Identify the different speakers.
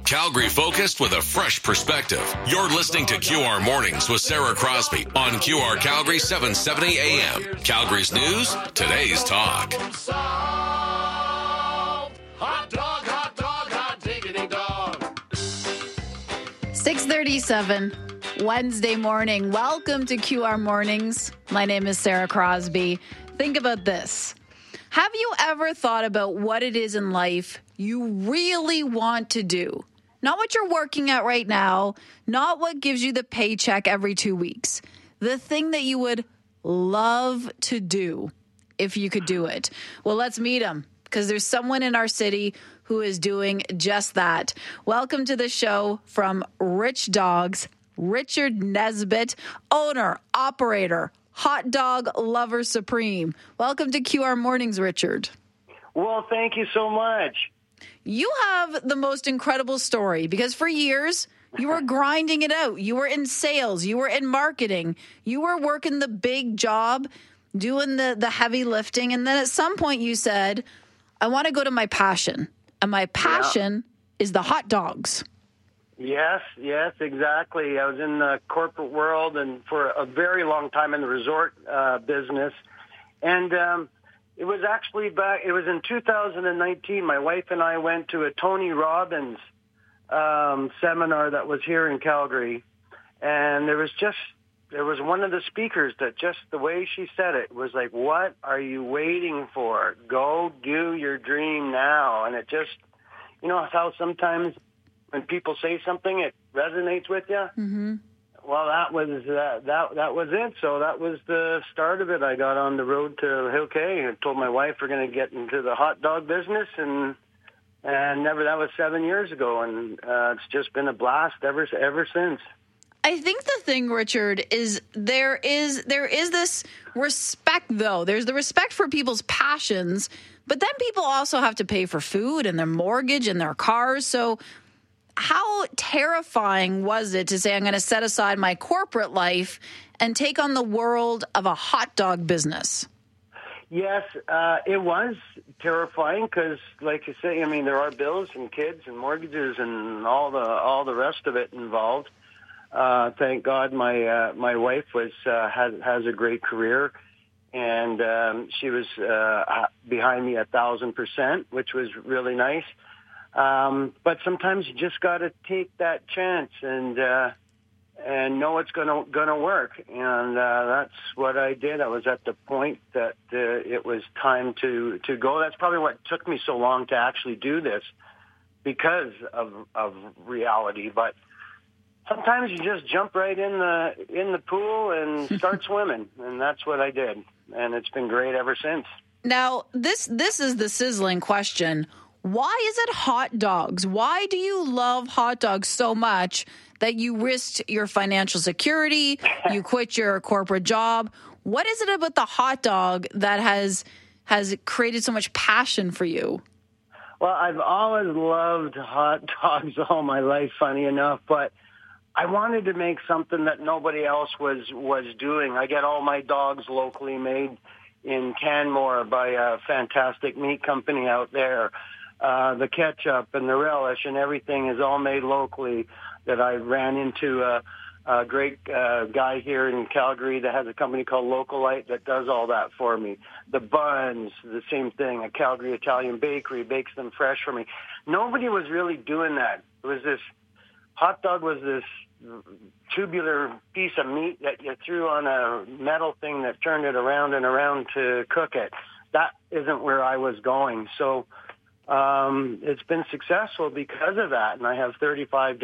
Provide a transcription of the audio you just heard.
Speaker 1: Calgary focused with a fresh perspective. You're listening to QR Mornings with Sarah Crosby on QR Calgary 770 AM. Calgary's news, today's talk.
Speaker 2: Hot dog, hot diggity dog.
Speaker 3: 6:37, Wednesday morning. Welcome to QR Mornings. My name is Sarah Crosby. Think about this. Have you ever thought about what it is in life you really want to do? Not what you're working at right now, not what gives you the paycheck every 2 weeks. The thing that you would love to do if you could do it. Well, let's meet him, because there's someone in our city who is doing just that. Welcome to the show from Rich Dogs, Richard Nesbitt, owner, operator, hot dog lover supreme. Welcome to QR Mornings, Richard.
Speaker 4: Well, thank you so much.
Speaker 3: You have the most incredible story, because for years you were grinding it out. You were in sales. You were in marketing. You were working the big job, doing the heavy lifting. And then at some point you said, I want to go to my passion. And my passion is the hot dogs.
Speaker 4: Yes, exactly. I was in the corporate world and for a very long time in the resort business. And it was actually it was in 2019. My wife and I went to a Tony Robbins seminar that was here in Calgary. And there was one of the speakers that just the way she said it was like, what are you waiting for? Go do your dream now. And it just, you know how sometimes when people say something, it resonates with you? Mm-hmm. Well, that was it. So that was the start of it. I got on the road to Hilke and told my wife we're going to get into the hot dog business, and that was 7 years ago, and it's just been a blast ever since.
Speaker 3: I think the thing, Richard, is there is this respect, though. There's the respect for people's passions, but then people also have to pay for food and their mortgage and their cars. So how terrifying was it to say, I'm going to set aside my corporate life and take on the world of a hot dog business?
Speaker 4: Yes, it was terrifying because, like you say, I mean, there are bills and kids and mortgages and all the rest of it involved. Thank God my wife has a great career, and she was behind me 1,000%, which was really nice. But sometimes you just got to take that chance and know it's gonna work. And that's what I did. I was at the point that it was time to go. That's probably what took me so long to actually do this, because of reality. But sometimes you just jump right in the pool and start swimming, and that's what I did. And it's been great ever since.
Speaker 3: Now, this is the sizzling question. Why is it hot dogs? Why do you love hot dogs so much that you risked your financial security, you quit your corporate job? What is it about the hot dog that has created so much passion for you?
Speaker 4: Well, I've always loved hot dogs all my life, funny enough, but I wanted to make something that nobody else was doing. I get all my dogs locally made in Canmore by a fantastic meat company out there. The ketchup and the relish and everything is all made locally. That I ran into a great guy here in Calgary that has a company called Localite that does all that for me. The buns, the same thing. A Calgary Italian bakery bakes them fresh for me. Nobody was really doing that. It was this hot dog was this tubular piece of meat that you threw on a metal thing that turned it around and around to cook it. That isn't where I was going. So it's been successful because of that, and I have 35